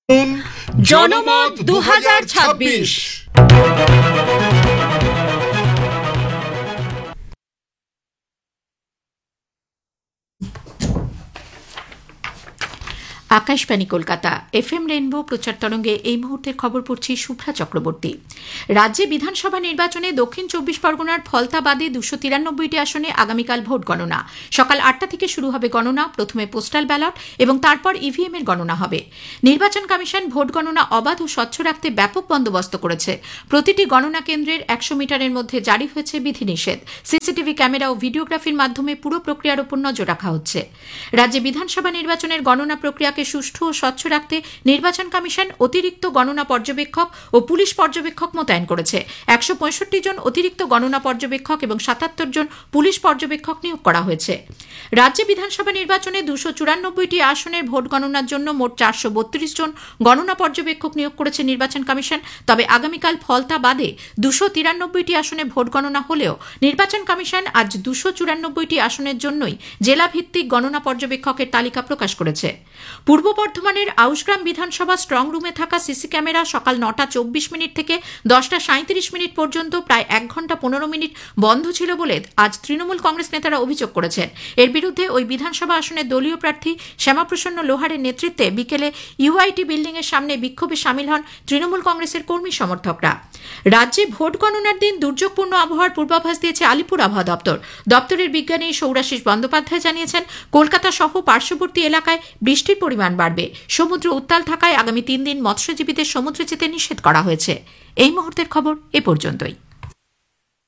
জনমত 2026। Akashvani Kolkata FM rainbow প্রচার তরঙ্গে এই মুহূর্তের খবর পড়ছি শুভ্রা চক্রবর্তী। রাজ্যে বিধানসভা নির্বাচনে দক্ষিণ 24 পরগনার ফলতা বাদে 293টি আসনে আগামীকাল ভোট গণনা। সকাল 8টা থেকে শুরু হবে গণনা। প্রথমে পোস্টাল ব্যালট এবং তারপর ইভিএম এর গণনা হবে। নির্বাচন কমিশন ভোট গণনা অবাধ ও স্বচ্ছ রাখতে ব্যাপক বন্দোবস্ত করেছে। প্রতিটি গণনা কেন্দ্রের 100 মিটারের মধ্যে জারি হয়েছে বিধিনিষেধ। সিসিটিভি ক্যামেরা ও ভিডিওগ্রাফির মাধ্যমে পুরো প্রক্রিয়ার উপর নজর রাখা হচ্ছে। রাজ্যে বিধানসভা নির্বাচনের গণনা প্রক্রিয়া সুষ্ঠু ও স্বচ্ছ রাখতে নির্বাচন কমিশন অতিরিক্ত গণনা পর্যবেক্ষক ও পুলিশ পর্যবেক্ষক মোতায়েন করেছে। 165 জন অতিরিক্ত গণনা পর্যবেক্ষক এবং 77 জন পুলিশ পর্যবেক্ষক নিয়োগ করা হয়েছে। রাজ্যে বিধানসভা নির্বাচনে 294টি আসনের ভোট গণনার জন্য মোট 432 জন গণনা পর্যবেক্ষক নিয়োগ করেছে নির্বাচন কমিশন। তবে আগামীকাল ফলতা বাদে 293টি আসনে ভোট গণনা হলেও নির্বাচন কমিশন আজ 294টি আসনের জন্যই জেলাভিত্তিক গণনা পর্যবেক্ষকের তালিকা প্রকাশ করেছে। পূর্ব বর্ধমানের আউশগ্রাম বিধানসভা স্ট্রং রুমে থাকা সিসি ক্যামেরা সকাল 9টা 24 মিনিট থেকে 10টা 37 মিনিট পর্যন্ত প্রায় 1 ঘণ্টা 15 মিনিট বন্ধ ছিল বলে আজ তৃণমূল কংগ্রেস নেতারা অভিযোগ করেছেন। এর বিরুদ্ধে ওই বিধানসভা আসনের দলীয় প্রার্থী শ্যামাপ্রসন্ন লোহারের নেতৃত্বে বিকেলে ইউআইটি বিল্ডিং এর সামনে বিক্ষোভে সামিল হন তৃণমূল কংগ্রেসের কর্মী সমর্থকরা। রাজ্যে ভোট গণনার দিন দুর্যোগপূর্ণ আবহাওয়ার পূর্বাভাস দিয়েছে আলিপুর আবহাওয়া দপ্তর। দপ্তরের বিজ্ঞানী সৌরাশিস বন্দ্যোপাধ্যায় জানিয়েছেন, কলকাতা সহ পার্শ্ববর্তী এলাকায় বৃষ্টির পরিমাণ বাড়বে। সমুদ্র উত্তাল থাকায় আগামী 3 দিন মৎস্যজীবীদের সমুদ্রে যেতে নিষেধ করা হয়েছে। এই মুহূর্তের খবর এ পর্যন্তই।